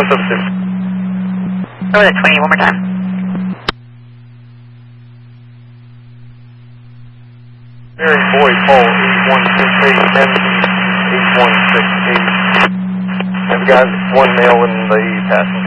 Over the 20, one more time. Mary Boyd, call 8168, 8168. I've got one male in the passenger.